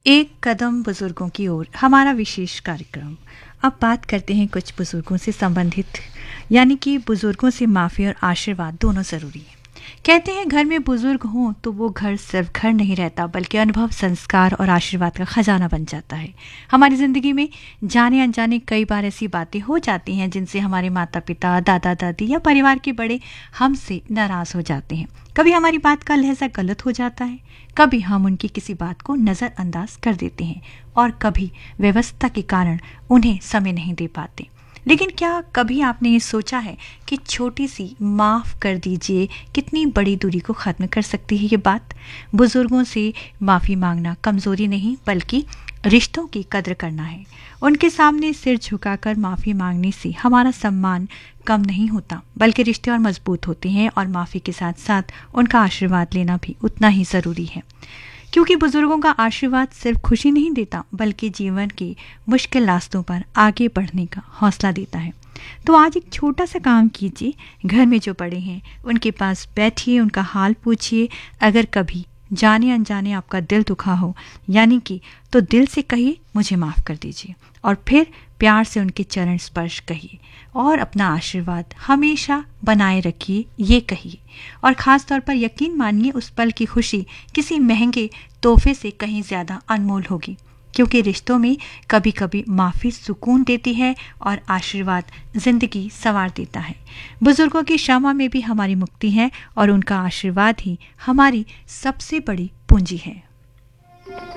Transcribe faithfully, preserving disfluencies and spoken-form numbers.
एक कदम बुजुर्गों की ओर हमारा विशेष कार्यक्रम। अब बात करते हैं कुछ बुजुर्गों से संबंधित, यानी कि बुजुर्गों से माफ़ी और आशीर्वाद दोनों ज़रूरी है। कहते हैं घर में बुजुर्ग हों तो वो घर सिर्फ घर नहीं रहता, बल्कि अनुभव, संस्कार और आशीर्वाद का खजाना बन जाता है। हमारी ज़िंदगी में जाने अनजाने कई बार ऐसी बातें हो जाती हैं जिनसे हमारे माता पिता, दादा दादी या परिवार के बड़े हमसे नाराज़ हो जाते हैं। कभी हमारी बात का लहजा गलत हो जाता है, कभी हम उनकी किसी बात को नज़रअंदाज कर देते हैं और कभी व्यवस्था के कारण उन्हें समय नहीं दे पाते। लेकिन क्या कभी आपने ये सोचा है कि छोटी सी माफ़ कर दीजिए कितनी बड़ी दूरी को ख़त्म कर सकती है ये बात? बुज़ुर्गों से माफ़ी मांगना कमज़ोरी नहीं, बल्कि रिश्तों की कद्र करना है। उनके सामने सिर झुकाकर माफ़ी मांगने से हमारा सम्मान कम नहीं होता, बल्कि रिश्ते और मजबूत होते हैं। और माफ़ी के साथ साथ उनका आशीर्वाद लेना भी उतना ही ज़रूरी है, क्योंकि बुजुर्गों का आशीर्वाद सिर्फ खुशी नहीं देता, बल्कि जीवन के मुश्किल रास्तों पर आगे बढ़ने का हौसला देता है। तो आज एक छोटा सा काम कीजिए, घर में जो बड़े हैं उनके पास बैठिए, उनका हाल पूछिए। अगर कभी जाने अनजाने आपका दिल दुखा हो, यानी कि, तो दिल से कहिए मुझे माफ़ कर दीजिए, और फिर प्यार से उनके चरण स्पर्श कहिए और अपना आशीर्वाद हमेशा बनाए रखिए, ये कहिए। और ख़ास तौर पर यकीन मानिए उस पल की खुशी किसी महंगे तोहफे से कहीं ज़्यादा अनमोल होगी, क्योंकि रिश्तों में कभी कभी माफ़ी सुकून देती है और आशीर्वाद ज़िंदगी संवार देता है। बुजुर्गों की क्षमा में भी हमारी मुक्ति है और उनका आशीर्वाद ही हमारी सबसे बड़ी पूंजी है।